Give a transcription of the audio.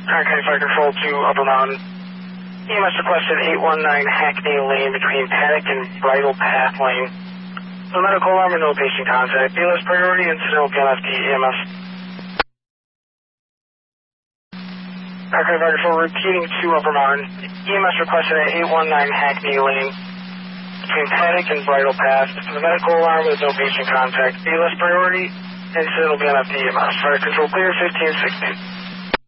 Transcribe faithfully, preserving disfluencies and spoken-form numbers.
County Fire Control to Upper Mountain. E M S requested eight one nine Hackney Lane between Paddock and Bridle Path Lane. No medical alarm or no patient contact. B L S priority, incident will be on F D E M S. County Fire Control repeating to Upper Mountain. E M S requested at eight one nine Hackney Lane between Paddock and Bridle Path. No medical alarm with no patient contact. B L S priority, incident will be on F D E M S. Fire Control clear, fifteen sixteen.